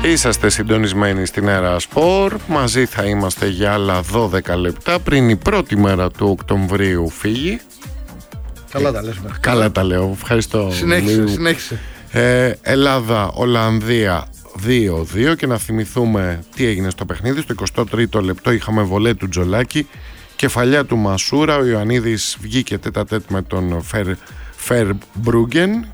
Είσαστε συντονισμένοι στην Αέρα Σπορ. Μαζί θα είμαστε για άλλα 12 λεπτά πριν η πρώτη μέρα του Οκτωβρίου φύγει. Καλά τα λες. Καλά τα λέω, ευχαριστώ. Συνέχισε. Ελλάδα, Ολλανδία 2-2 και να θυμηθούμε τι έγινε στο παιχνίδι. Στο 23ο λεπτό είχαμε βολέ του Τζολάκη, κεφαλιά του Μασούρα, ο Ιωαννίδης βγήκε τέτα-τέτ με τον Φερμπρούγκεν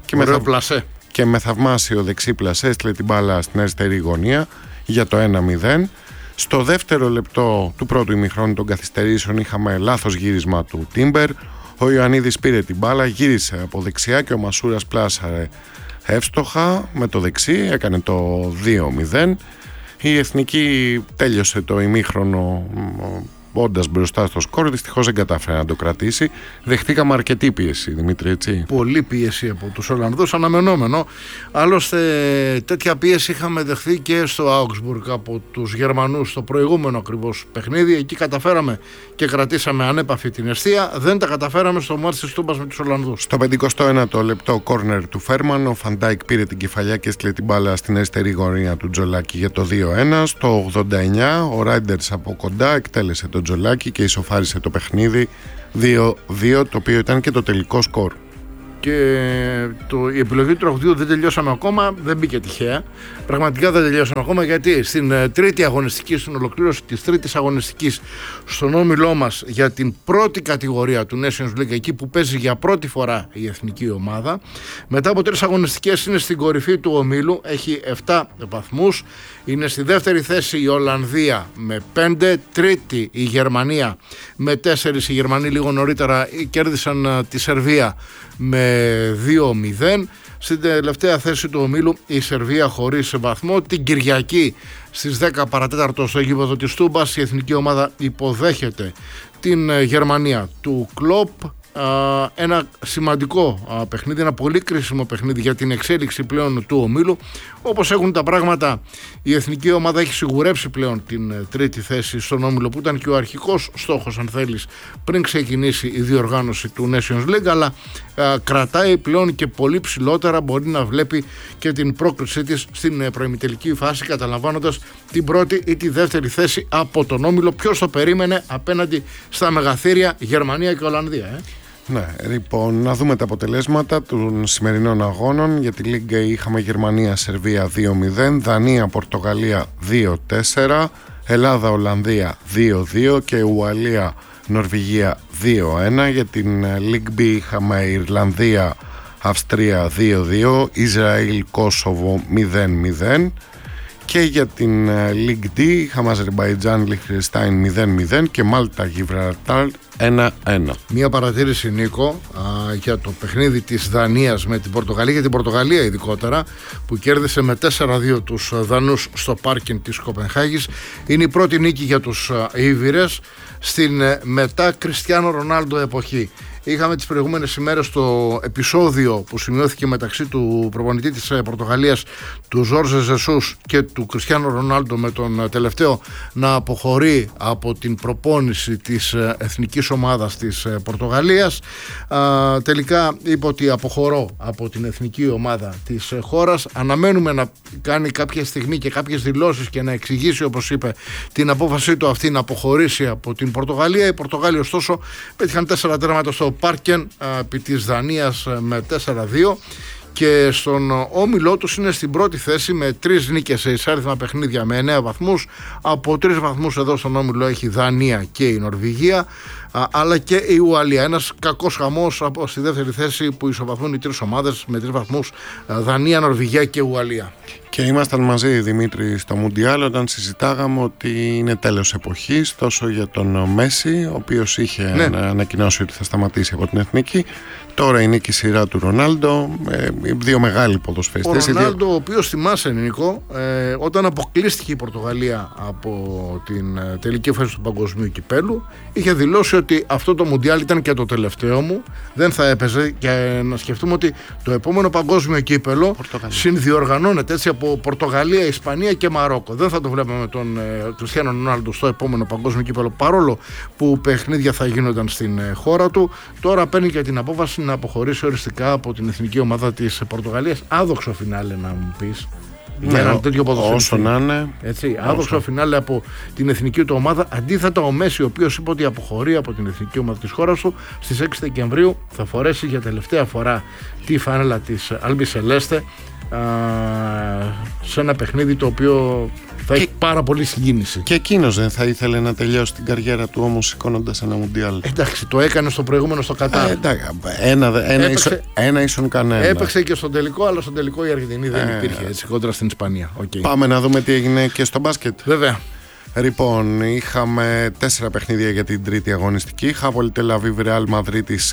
και με θαυμάσιο δεξί πλασέ έστειλε την μπάλα στην αριστερή γωνία για το 1-0. Στο δεύτερο λεπτό του πρώτου ημιχρόνου των καθυστερήσεων είχαμε λάθος γύρισμα του Τίμπερ. Ο Ιωαννίδης πήρε την μπάλα, γύρισε από δεξιά και ο Μασούρας πλάσαρε εύστοχα με το δεξί, έκανε το 2-0. Η Εθνική τέλειωσε το ημίχρονο όντας μπροστά στο σκορ, δυστυχώς δεν κατάφερε να το κρατήσει. Δεχτήκαμε αρκετή πίεση, Δημήτρη, έτσι. Πολύ πίεση από τους Ολλανδούς, αναμενόμενο. Άλλωστε, τέτοια πίεση είχαμε δεχθεί και στο Augsburg από τους Γερμανούς στο προηγούμενο ακριβώς παιχνίδι. Εκεί καταφέραμε και κρατήσαμε ανέπαφη την εστία. Δεν τα καταφέραμε στο μάτς της Τούμπας με τους Ολλανδούς. Στο 51ο λεπτό, κόρνερ του Φέρμαν, ο Φαντάικ πήρε την κεφαλιά και έστειλε την μπάλα στην αριστερή γωνία του Τζολάκη για το 2-1. Στο 89, ο Ράιντερς από κοντά εκτέλεσε τον Τζολάκη και ισοφάρισε το παιχνίδι 2-2, το οποίο ήταν και το τελικό σκορ. Και η επιλογή του τραγουδιού δεν τελειώσαμε ακόμα, δεν μπήκε τυχαία. Πραγματικά δεν τελειώσαμε ακόμα, γιατί στην τρίτη αγωνιστική, στην ολοκλήρωση της τρίτης αγωνιστικής, στον όμιλό μας για την πρώτη κατηγορία του Nations League, εκεί που παίζει για πρώτη φορά η εθνική ομάδα, μετά από 3 αγωνιστικές είναι στην κορυφή του ομίλου, έχει 7 βαθμούς. Είναι στη δεύτερη θέση η Ολλανδία με 5, τρίτη η Γερμανία με 4. Οι Γερμανοί λίγο νωρίτερα κέρδισαν τη Σερβία με 2-0. Στην τελευταία θέση του ομίλου η Σερβία χωρίς βαθμό. Την Κυριακή στις 10 παρατέταρτο στο γήπεδο της Τούμπας η εθνική ομάδα υποδέχεται την Γερμανία του Κλοπ. Ένα σημαντικό παιχνίδι, ένα πολύ κρίσιμο παιχνίδι για την εξέλιξη πλέον του ομίλου. Όπως έχουν τα πράγματα, η εθνική ομάδα έχει σιγουρέψει πλέον την τρίτη θέση στον όμιλο, που ήταν και ο αρχικός στόχος, αν θέλεις, πριν ξεκινήσει η διοργάνωση του Nations League, αλλά κρατάει πλέον και πολύ ψηλότερα, μπορεί να βλέπει και την πρόκρισή της στην προημιτελική φάση, καταλαμβάνοντας την πρώτη ή τη δεύτερη θέση από τον όμιλο. Ποιος το περίμενε απέναντι στα μεγαθύρια Γερμανία και Ολλανδία, Ναι, λοιπόν, να δούμε τα αποτελέσματα των σημερινών αγώνων. Για τη Λίγκα είχαμε Γερμανία-Σερβία 2-0, Δανία-Πορτογαλία 2-4, Ελλάδα-Ολλανδία 2-2 και Ουαλία-Νορβηγία 2-1. Για την League B είχαμε Ιρλανδία-Αυστρία 2-2, Ισραήλ-Κόσοβο 0-0. Και για την League D είχαμε Αζερμπαϊτζάν-Λιχτενστάιν 0-0 και Μάλτα-Γιβραλτάρ 1-1. Μία παρατήρηση, Νίκο, για το παιχνίδι της Δανίας με την Πορτογαλία, για την Πορτογαλία ειδικότερα, που κέρδισε με 4-2 τους Δανούς στο πάρκινγκ της Κοπενχάγης. Είναι η πρώτη νίκη για τους Ήβηρες στην μετά Κριστιάνο Ρονάλντο εποχή. Είχαμε τις προηγούμενες ημέρες το επεισόδιο που σημειώθηκε μεταξύ του προπονητή της Πορτογαλίας, του Ζόρζε Ζεσούς, και του Κριστιάνο Ρονάλντο, με τον τελευταίο να αποχωρεί από την προπόνηση της εθνικής ομάδας της Πορτογαλίας. Τελικά είπε ότι αποχωρώ από την εθνική ομάδα της χώρας. Αναμένουμε να κάνει κάποια στιγμή και κάποιες δηλώσεις και να εξηγήσει, όπως είπε, την απόφασή του αυτή να αποχωρήσει από την Πορτογαλία. Οι Πορτογάλοι ωστόσο πέτυχαν 4 τέρματα στο πάρκεν επί της Δανίας με 4-2 και στον όμιλό τους είναι στην πρώτη θέση με 3 νίκες σε εισάριθμα παιχνίδια με 9 βαθμούς. Από 3 βαθμούς εδώ στον όμιλο έχει η Δανία και η Νορβηγία, αλλά και η Ουαλία. Ένας κακός χαμός από στη δεύτερη θέση που ισοβαθμούν οι 3 ομάδες με 3 βαθμούς, Δανία, Νορβηγία και Ουαλία. Και ήμασταν μαζί, Δημήτρη, στο Μουντιάλ όταν συζητάγαμε ότι είναι τέλος εποχής τόσο για τον Μέση, ο οποίος είχε ανακοινώσει ότι θα σταματήσει από την εθνική. Τώρα είναι και η σειρά του Ρονάλντο, οι 2 μεγάλοι ποδοσφαιριστές. Ο Ρονάλντο, ο οποίος, θυμάσαι, Νίκο, όταν αποκλείστηκε η Πορτογαλία από την τελική φάση του Παγκοσμίου Κυπέλου, είχε δηλώσει ότι αυτό το Μουντιάλ ήταν και το τελευταίο μου, δεν θα έπαιζε, και να σκεφτούμε ότι το επόμενο Παγκόσμιο Κύπελο συνδιοργανώνεται έτσι από Πορτογαλία, Ισπανία και Μαρόκο. Δεν θα το βλέπαμε τον Κριστιάνο Ρονάλντο στο επόμενο Παγκόσμιο Κύπελο, παρόλο που παιχνίδια θα γίνονταν στην χώρα του. Τώρα παίρνει και την απόφαση να αποχωρήσει οριστικά από την εθνική ομάδα της Πορτογαλίας. Άδοξο φινάλε, να μου πεις. για ένα τέτοιο ποδοσφαιριστή. Όσο να είναι. Άδοξο φινάλε από την εθνική του ομάδα. Αντίθετα, ο Μέση, ο οποίος είπε ότι αποχωρεί από την εθνική ομάδα της χώρας του, στις 6 Δεκεμβρίου θα φορέσει για τελευταία φορά τη φανέλα της Αλμπι Σελέστε σε ένα παιχνίδι το οποίο θα έχει πάρα πολύ συγκίνηση. Και εκείνος δεν θα ήθελε να τελειώσει την καριέρα του όμως σηκώνοντας ένα Μουντιάλ? Εντάξει, το έκανε στο προηγούμενο στο Κατάρ. Ένα ίσον κανένα. Έπαιξε και στον τελικό, αλλά στον τελικό η Αργεντινή δεν υπήρχε έτσι κόντρα στην Ισπανία. Πάμε να δούμε τι έγινε και στο μπάσκετ. Βέβαια. Λοιπόν, είχαμε 4 παιχνίδια για την τρίτη αγωνιστική. Χάπολη Τελαβίβ Ρεάλ Μαδρίτης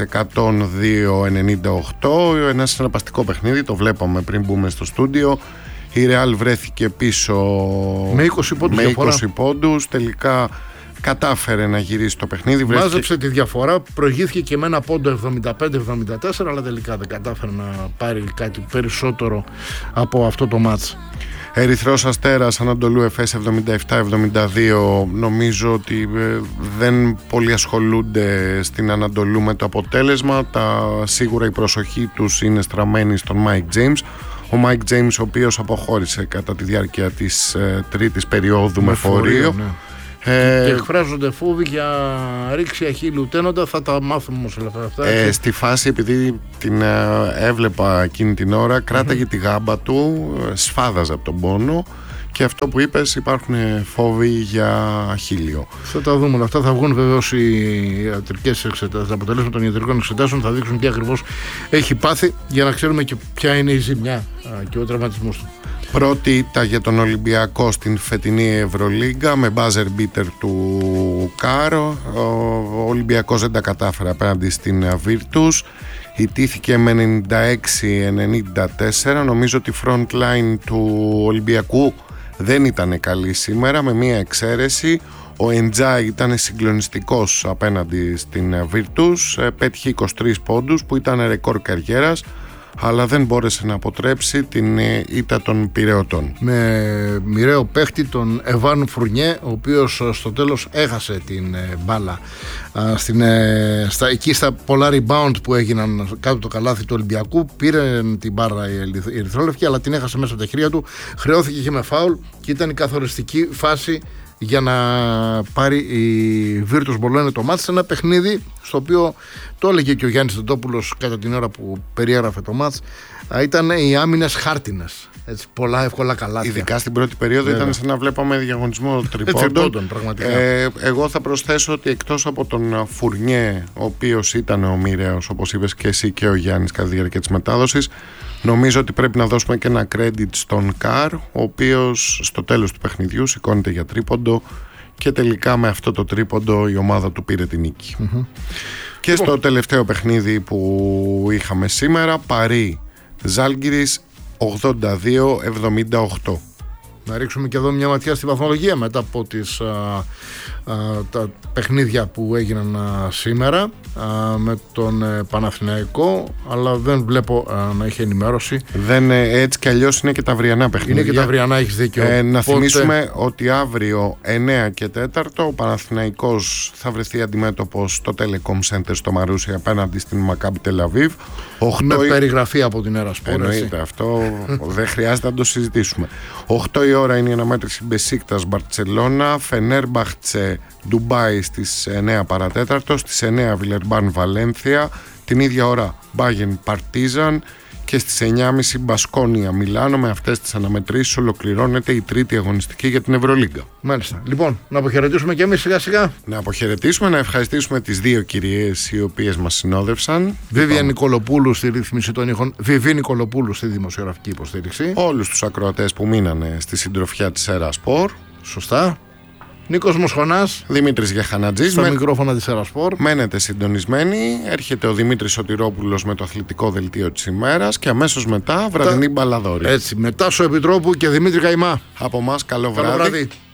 102-98. Ένα συναρπαστικό παιχνίδι, το βλέπαμε πριν μπούμε στο στούντιο. Η Ρεάλ βρέθηκε πίσω με 20 πόντους. Τελικά κατάφερε να γυρίσει το παιχνίδι. Μάζεψε τη διαφορά, προηγήθηκε και με ένα πόντο 75-74, αλλά τελικά δεν κατάφερε να πάρει κάτι περισσότερο από αυτό το μάτς. Ερυθρός Αστέρας Ανατολού Εφές 77-72. Νομίζω ότι δεν πολύ ασχολούνται στην Ανατολού με το αποτέλεσμα. Σίγουρα η προσοχή τους είναι στραμμένη στον Μάικ Τζέιμς. Ο Μάικ Τζέιμς, ο οποίος αποχώρησε κατά τη διάρκεια της τρίτης περίοδου με φορείο. Ναι. Και εκφράζονται φόβοι για ρήξη αχίλλου τένοντα. Θα τα μάθουμε όμως όλα αυτά. Στη φάση, επειδή την έβλεπα εκείνη την ώρα, κράταγε τη γάμπα του, σφάδαζε από τον πόνο. Και αυτό που είπες, υπάρχουν φόβοι για αχίλλιο. Θα τα δούμε όλα αυτά. Θα βγουν βεβαίως οι ιατρικές εξετάσεις. Τα αποτελέσματα των ιατρικών εξετάσεων θα δείξουν τι ακριβώς έχει πάθει, για να ξέρουμε και ποια είναι η ζημιά και ο τραυματισμός του. Πρώτη ήττα για τον Ολυμπιακό στην φετινή Ευρωλίγκα με buzzer beater του Κάρο. Ο Ολυμπιακός δεν τα κατάφερε απέναντι στην Virtus. Ιτήθηκε με 96-94. Νομίζω ότι η front line του Ολυμπιακού δεν ήταν καλή σήμερα, με μία εξαίρεση. Ο Εντζάι ήταν συγκλονιστικός απέναντι στην Virtus. Πέτυχε 23 πόντους που ήταν ρεκόρ καριέρας, αλλά δεν μπόρεσε να αποτρέψει την ήττα των Πειραιωτών. Με μοιραίο παίχτη τον Εβάν Φουρνιέ, ο οποίος στο τέλος έχασε την μπάλα εκεί στα πολλά rebound που έγιναν κάτω το καλάθι του Ολυμπιακού. Πήρε την μπάρα η Ερυθρόλευκη, αλλά την έχασε μέσα από τα χέρια του. Χρεώθηκε και με φάουλ και ήταν η καθοριστική φάση για να πάρει η Virtus Μπολόνια το μάτς, σε ένα παιχνίδι στο οποίο, το έλεγε και ο Γιάννης Τεντόπουλος κατά την ώρα που περιέγραφε το μάτς, ήταν οι άμυνες χάρτινες. Έτσι, πολλά εύκολα καλάθια. Ειδικά στην πρώτη περίοδο ήταν σαν να βλέπαμε διαγωνισμό τριπώντων. Εγώ θα προσθέσω ότι εκτός από τον Φουρνιέ, ο οποίος ήταν ο μοιραίος, όπως είπες και εσύ και ο Γιάννης κατά τη διάρκεια της μετάδοσης, νομίζω ότι πρέπει να δώσουμε και ένα credit στον Καρ, ο οποίος στο τέλος του παιχνιδιού σηκώνεται για τρίποντο και τελικά με αυτό το τρίποντο η ομάδα του πήρε την νίκη. Και στο τελευταίο παιχνίδι που είχαμε σήμερα, Παρί Ζάλγκιρις 82-78. Να ρίξουμε και εδώ μια ματιά στη βαθμολογία μετά από τα παιχνίδια που έγιναν σήμερα με τον Παναθηναϊκό, αλλά δεν βλέπω να έχει ενημέρωση. Έτσι κι αλλιώς είναι και τα αυριανά παιχνίδια. Είναι και τα αυριανά, έχεις δίκιο. Να θυμίσουμε ότι αύριο 9 και 4 ο Παναθηναϊκός θα βρεθεί αντιμέτωπος στο Telecom Center στο Μαρούσι απέναντι στην Μακάμπι Τελαβίβ. Με περιγραφή από την Έρα Σπορ. Εννοείται, αυτό δεν χρειάζεται να το συζητήσουμε. 8 η ώρα είναι η αναμέτρηση Μπεσίκτας Μπαρτσελώνα, Φενέρμπαχτσε Ντουμπάι στις 9 παρατέταρτο, στις 9 Βιλερμπάν Βαλένθια, την ίδια ώρα Μπάγεν Παρτίζαν και στις 9.30 Μπασκόνια Μιλάνο. Με αυτές τις αναμετρήσεις ολοκληρώνεται η τρίτη αγωνιστική για την Ευρωλίγκα. Μάλιστα. Λοιπόν, να αποχαιρετήσουμε και εμείς σιγά σιγά. Να αποχαιρετήσουμε, να ευχαριστήσουμε τις δύο κυρίες οι οποίες μας συνόδευσαν. Βίβια Νικολοπούλου στη ρύθμιση των ήχων, Βιβί Νικολοπούλου στη δημοσιογραφική υποστήριξη. Όλους τους ακροατές που μείνανε στη συντροφιά της Έρα Σπορ. Σωστά. Νίκος Μοσχονάς, Δημήτρης Γεχανατζής στα μικρόφωνα της Έρα Σπορ. Μένετε συντονισμένοι. Έρχεται ο Δημήτρης Σωτηρόπουλος με το αθλητικό δελτίο της ημέρας και αμέσως μετά βραδινή μπαλαδόρη. Έτσι, μετά στο Επιτρόπου και Δημήτρη Καϊμά. Από μας καλό βράδυ.